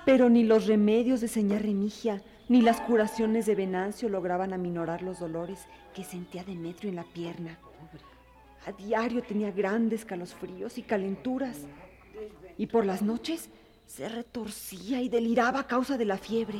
Pero ni los remedios de señá Remigia, ni las curaciones de Venancio lograban aminorar los dolores que sentía Demetrio en la pierna. A diario tenía grandes calosfríos y calenturas. Y por las noches se retorcía y deliraba a causa de la fiebre.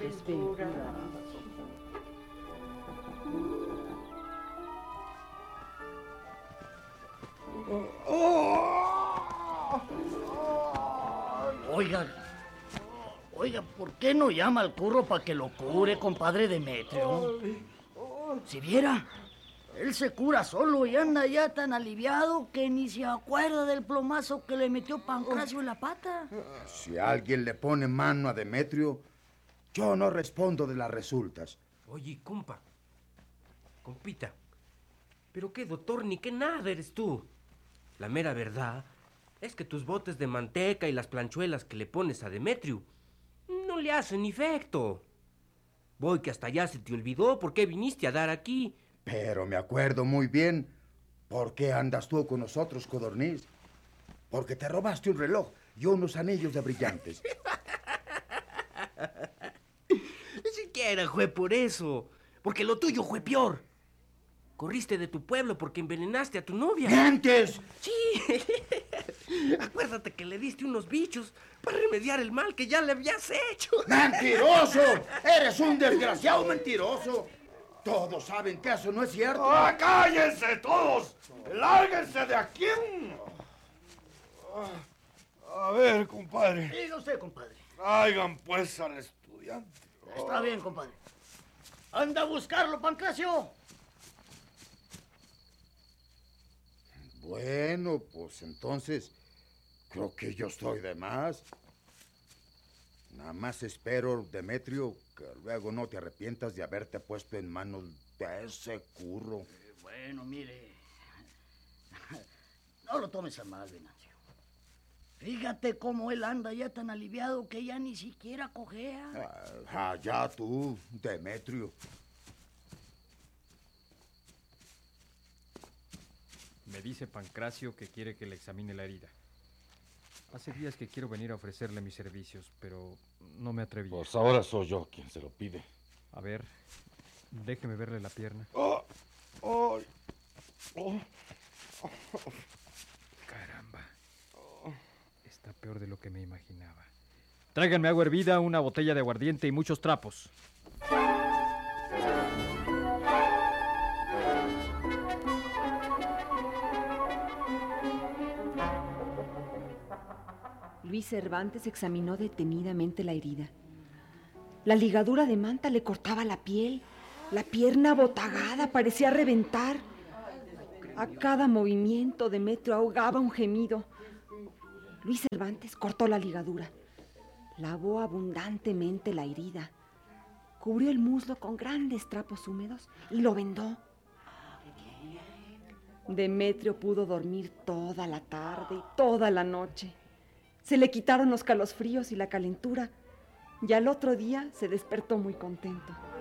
Oiga, ¿por qué no llama al curro para que lo cure, compadre Demetrio? Si viera, él se cura solo y anda ya tan aliviado que ni se acuerda del plomazo que le metió Pancracio en la pata. Si alguien le pone mano a Demetrio, yo no respondo de las resultas. Oye, compita, ¿pero qué doctor ni qué nada eres tú? La mera verdad es que tus botes de manteca y las planchuelas que le pones a Demetrio no le hacen efecto. Voy que hasta ya se te olvidó por qué viniste a dar aquí. Pero me acuerdo muy bien por qué andas tú con nosotros, Codorniz. Porque te robaste un reloj y unos anillos de brillantes. Ni siquiera fue por eso, porque lo tuyo fue peor. Corriste de tu pueblo porque envenenaste a tu novia. ¡Mientes! Sí. Acuérdate que le diste unos bichos para remediar el mal que ya le habías hecho. ¡Mentiroso! ¡Eres un desgraciado mentiroso! Todos saben que eso no es cierto. ¡Ah, cállense todos! ¡Lárguense de aquí! A ver, compadre. Diga usted, compadre. Traigan pues al estudiante. Está bien, compadre. Anda a buscarlo, Pancracio. Bueno, pues entonces creo que yo estoy de más. Nada más espero, Demetrio, que luego no te arrepientas de haberte puesto en manos de ese curro. Bueno, mire, no lo tomes a mal, Venancio. Fíjate cómo él anda ya tan aliviado que ya ni siquiera cojea. Ya tú, Demetrio. Me dice Pancracio que quiere que le examine la herida. Hace días que quiero venir a ofrecerle mis servicios, pero no me atreví. Pues ahora soy yo quien se lo pide. A ver, déjeme verle la pierna. Caramba. Está peor de lo que me imaginaba. Tráiganme agua hervida, una botella de aguardiente y muchos trapos. Luis Cervantes examinó detenidamente la herida. La ligadura de manta le cortaba la piel. La pierna botagada parecía reventar. A cada movimiento Demetrio ahogaba un gemido. Luis Cervantes cortó la ligadura. Lavó abundantemente la herida. Cubrió el muslo con grandes trapos húmedos y lo vendó. Demetrio pudo dormir toda la tarde y toda la noche. Se le quitaron los calosfríos y la calentura, y al otro día se despertó muy contento.